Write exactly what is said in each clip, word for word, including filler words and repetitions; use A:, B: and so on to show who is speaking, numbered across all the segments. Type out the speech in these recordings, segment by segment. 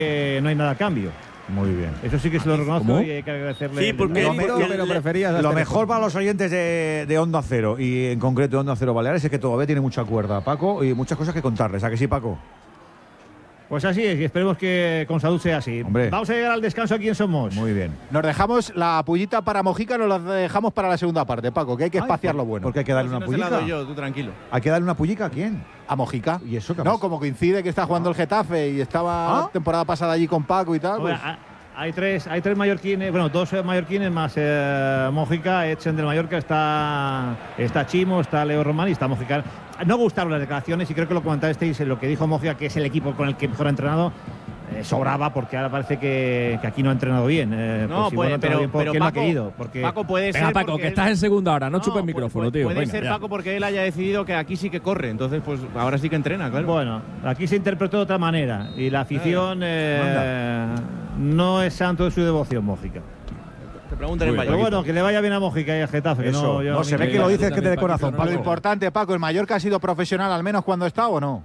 A: eh, no hay nada a cambio.
B: Muy bien.
A: Eso sí que se lo reconozco.
B: ¿Cómo?
A: Y hay que agradecerle.
C: Sí, porque
B: Lo, me-
C: pero, pero preferías
B: lo mejor para los oyentes de, de Onda Cero y en concreto de Onda Cero Baleares es que todavía tiene mucha cuerda, Paco, y muchas cosas que contarles. ¿A que sí, Paco?
A: Pues así es, y esperemos que con salud sea así.
B: Hombre.
A: Vamos a llegar al descanso. ¿A quién somos?
B: Muy bien.
D: Nos dejamos la pullita para Mojica, nos la dejamos para la segunda parte, Paco, que hay que espaciar lo bueno.
B: Porque hay que darle
C: No,
B: una
C: si no se la
B: pullica.
C: doy yo, tú tranquilo.
B: ¿Hay que darle una pullica a quién?
D: A Mojica.
B: ¿Y eso qué
D: No,
B: pasa?
D: como coincide que está jugando el Getafe y estaba
B: ¿Ah?
D: temporada pasada allí con Paco y tal.
A: Hombre,
D: Pues,
A: ha- hay tres, hay tres mallorquines, bueno, dos eh, mallorquines más eh, Mójica, Edson del Mallorca, está, está Chimo, está Leo Román y está Mójica. No gustaron las declaraciones y creo que lo comentasteis en lo que dijo Mójica, que es el equipo con el que mejor ha entrenado. Eh, sobraba porque ahora parece que, que aquí no ha entrenado bien. Eh,
C: No,
A: pues igual
C: pues,
A: ha entrenado
C: pero,
A: bien porque
C: pero
A: él no ha
C: Paco,
A: querido. Porque
C: Paco puede
E: Venga,
C: ser.
E: Paco,
C: porque
E: que
C: él-
E: estás en segunda hora, no,
C: No,
E: chupes el
C: pu-
E: micrófono,
C: pu-
E: tío.
C: Puede
E: Venga,
C: ser,
E: ya.
C: Paco, porque él haya decidido que aquí sí que corre. Entonces, pues ahora sí que entrena, claro.
A: Bueno, aquí se interpretó de otra manera y la afición eh, no es santo de su devoción, Mójica.
C: Te preguntan en
E: Muy bien.
A: Pero
C: Valladolid.
A: bueno, que le vaya bien a Mójica y a Getafe. Que
B: Eso,
A: no, yo
B: no,
A: a
B: se
A: mí
B: ve
A: me-
B: que lo dices
E: Tú
B: que te dé
E: también,
B: corazón,
E: Paquito,
D: lo
E: no,
B: Paco.
D: importante, Paco, ¿el Mallorca ha sido profesional al menos cuando está o no?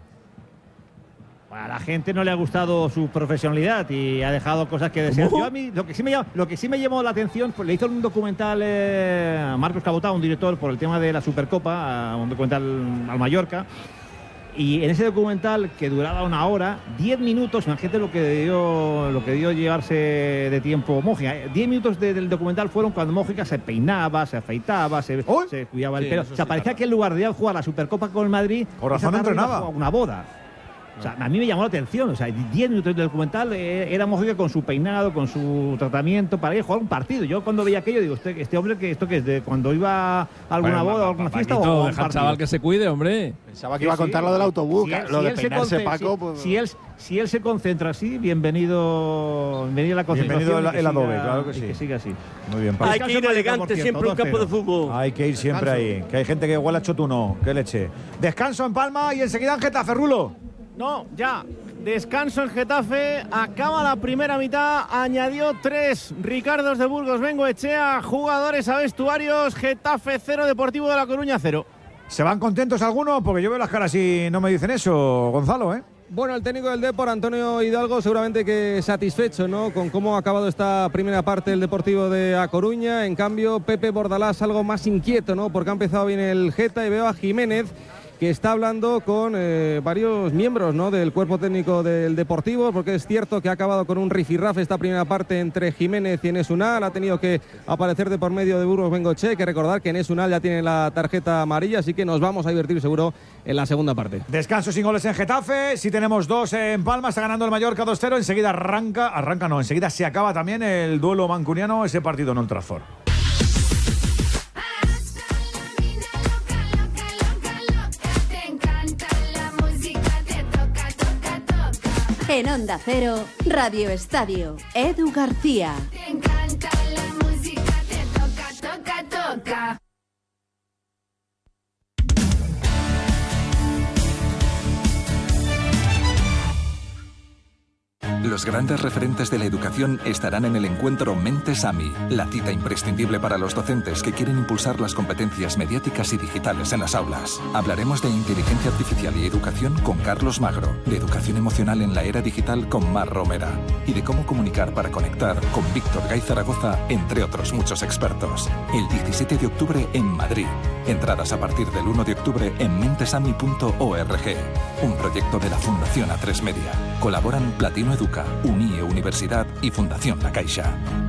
A: A la gente no le ha gustado su profesionalidad y ha dejado cosas que desear.
E: ¿Cómo?
A: Yo a mí, lo que sí me llamó, lo que sí me llamó la atención, pues le hizo un documental eh, a Marcos Cabotá, un director, por el tema de la Supercopa, a un documental al Mallorca. Y en ese documental, que duraba una hora, diez minutos, imagínate lo que dio, lo que dio llevarse de tiempo Mójica. eh. diez minutos de- del documental fueron cuando Mójica se peinaba, se afeitaba, se,
B: ¡Uy!
A: se cuidaba el
C: Sí,
A: pelo.
C: eso
A: O sea,
C: sí,
A: parecía
C: claro.
A: que en lugar de ir a jugar la Supercopa con el Madrid,
B: Por razón
A: esa tarde iba a
B: entrenaba.
A: jugar una boda. O sea, a mí me llamó la atención. O sea, diez minutos del documental eh, era Mójica con su peinado, con su tratamiento para ir a jugar un partido. Yo cuando veía aquello digo, este, este hombre, que ¿esto qué es? ¿De cuando iba a alguna
E: Bueno,
A: boda o
E: pa-
A: alguna
E: pa-
A: fiesta o
E: Paquito,
A: a un
E: deja al
A: partido?
E: chaval que se cuide, hombre.
D: Pensaba que
A: Sí,
D: iba a
A: sí.
D: contar lo del autobús,
A: Si
D: que-
A: él-
D: lo
A: si
D: de
A: él se
D: peinarse,
A: conce-
D: Paco.
A: si-
D: Pues,
A: si, él, si él se concentra así, bienvenido, bienvenido a la concentración.
B: Bienvenido
A: y
B: el-
A: que
B: el adobe,
A: siga-
B: claro que
A: y
B: sí.
A: que siga así.
B: Muy bien, Paco.
F: Hay que ir
A: Descanso,
F: elegante
A: por cierto,
F: siempre a un campo de
A: dos cero.
F: fútbol.
B: Hay que ir siempre ahí, que hay gente que huele a chotuno, qué leche. Descanso en Palma y enseguida en Getafe, Rulo.
C: No, ya. Descanso en Getafe. Acaba la primera mitad. Añadió tres. Ricardos de Burgos, Bengoechea. Jugadores a vestuarios. Getafe cero, Deportivo de La Coruña cero.
B: ¿Se van contentos algunos? Porque yo veo las caras y no me dicen eso, Gonzalo, ¿eh?
G: Bueno, el técnico del Depor, Antonio Hidalgo, seguramente que satisfecho, ¿no?, con cómo ha acabado esta primera parte del Deportivo de A Coruña. En cambio, Pepe Bordalás algo más inquieto, ¿no?, porque ha empezado bien el Geta, y veo a Jiménez, que está hablando con eh, varios miembros, ¿no?, del cuerpo técnico del Deportivo, porque es cierto que ha acabado con un rifirrafe esta primera parte entre Jiménez y Enes Unal. Ha tenido que aparecer de por medio de Burgos Bengoechea. Hay que recordar que Enes Unal ya tiene la tarjeta amarilla, así que nos vamos a divertir seguro en la segunda parte.
B: Descanso sin goles en Getafe, si tenemos dos en Palma, está ganando el Mallorca dos cero, enseguida arranca, arranca no, enseguida se acaba también el duelo mancuniano, ese partido en Old Trafford.
H: En Onda Cero, Radio Estadio, Edu García.
I: Te encanta la música, te toca, toca, toca.
J: Los grandes referentes de la educación estarán en el encuentro Mentes AMI, la cita imprescindible para los docentes que quieren impulsar las competencias mediáticas y digitales en las aulas. Hablaremos de inteligencia artificial y educación con Carlos Magro, de educación emocional en la era digital con Mar Romera y de cómo comunicar para conectar con Víctor Gay Zaragoza, entre otros muchos expertos. El diecisiete de octubre en Madrid. Entradas a partir del uno de octubre en mentesami punto org. Un proyecto de la Fundación A tres Media. Colaboran Platino Educa, UNIE Universidad y Fundación La Caixa.